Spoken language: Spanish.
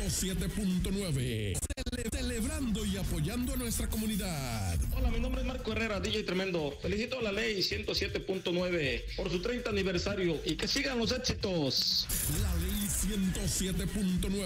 107.9. Celebrando y apoyando a nuestra comunidad. Hola, mi nombre es Marco Herrera, DJ Tremendo. Felicito a la ley 107.9 por su 30 aniversario y que sigan los éxitos. La ley 107.9.